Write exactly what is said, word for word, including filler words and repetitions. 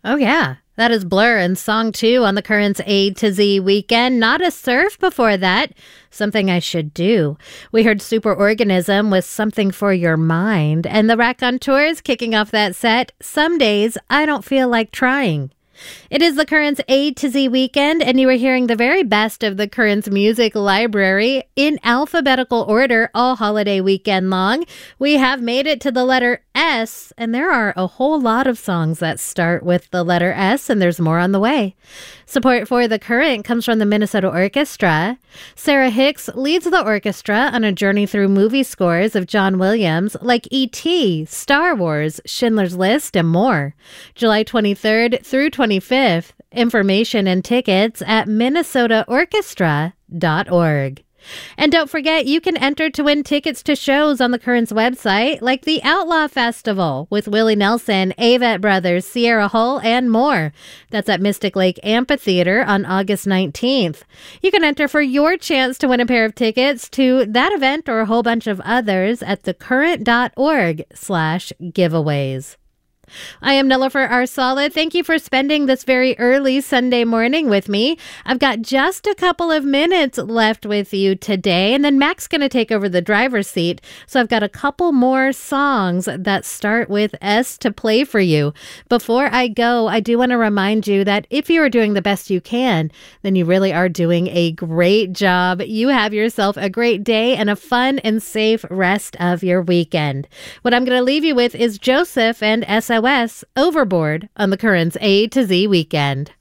Oh, yeah. That is Blur and Song two on the Currents A to Z weekend. Not a surf before that. Something I should do. We heard Superorganism with Something for Your Mind. And the Raconteurs kicking off that set. Some Days I Don't Feel Like Trying. It is the Currents A to Z weekend, and you are hearing the very best of the Currents music library in alphabetical order all holiday weekend long. We have made it to the letter S, and there are a whole lot of songs that start with the letter S, and there's more on the way. Support for The Current comes from the Minnesota Orchestra. Sarah Hicks leads the orchestra on a journey through movie scores of John Williams like E T, Star Wars, Schindler's List, and more. July twenty-third through twenty-fifth. Information and tickets at minnesota orchestra dot org. And don't forget, you can enter to win tickets to shows on the Currents website, like the Outlaw Festival with Willie Nelson, Avett Brothers, Sierra Hull, and more. That's at Mystic Lake Amphitheater on August nineteenth. You can enter for your chance to win a pair of tickets to that event or a whole bunch of others at thecurrent.org slash giveaways. I am Nilofer Arsala. Thank you for spending this very early Sunday morning with me. I've got just a couple of minutes left with you today, and then Mac's going to take over the driver's seat. So I've got a couple more songs that start with S to play for you. Before I go, I do want to remind you that if you are doing the best you can, then you really are doing a great job. You have yourself a great day and a fun and safe rest of your weekend. What I'm going to leave you with is Joseph and S O S Overboard on the Currents A to Z weekend.